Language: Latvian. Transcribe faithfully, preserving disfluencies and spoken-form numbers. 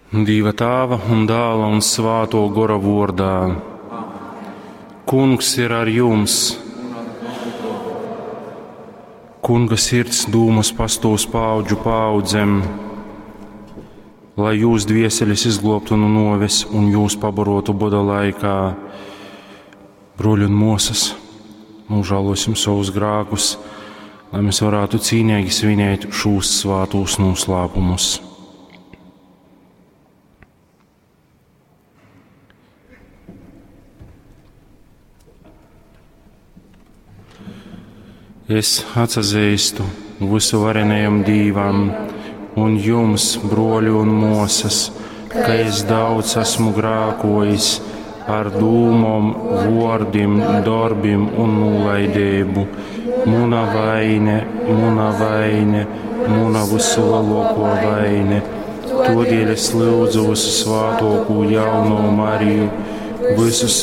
Dieva tēva un dēla un svāto gora vārdā. Kungs ir ar jums. Kunga sirds dūmus pastūs paudžu paudzem, lai jūs dvieseļus izglābtu no noves un jūs pabarotu bada laikā. Broļi un mosas, nožēlosim savus grēkus, lai mēs varētu cīnīgi svinēt šos svātos noslēpumus. Es atzīstu visu varenajam Dievam un jums, broļi un mosas, ka es daudz esmu grēkojis ar dūmom, vārdiem, darbiem un nolaidību. Muna vaine, muna vaine, muna visu lielāko vaine. Todēļ es lūdzu visu svātāko jauno Mariju, visus